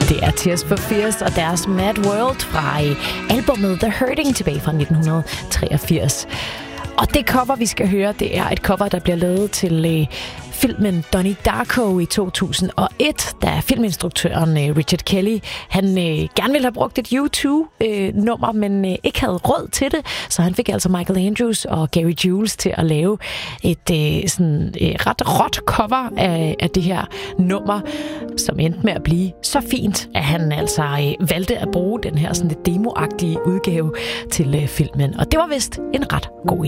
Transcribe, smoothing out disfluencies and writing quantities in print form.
Det er Tears for Fears og deres Mad World fra albumet The Hurting tilbage fra 1983. Og det cover, vi skal høre, det er et cover, der bliver lavet til filmen Donnie Darko i 2001, da filminstruktøren Richard Kelly, han gerne ville have brugt et U2-nummer, men ikke havde råd til det, så han fik altså Michael Andrews og Gary Jules til at lave et ret råt cover af det her nummer, som endte med at blive så fint, at han altså valgte at bruge den her sådan lidt demoagtige udgave til filmen. Og det var vist en ret god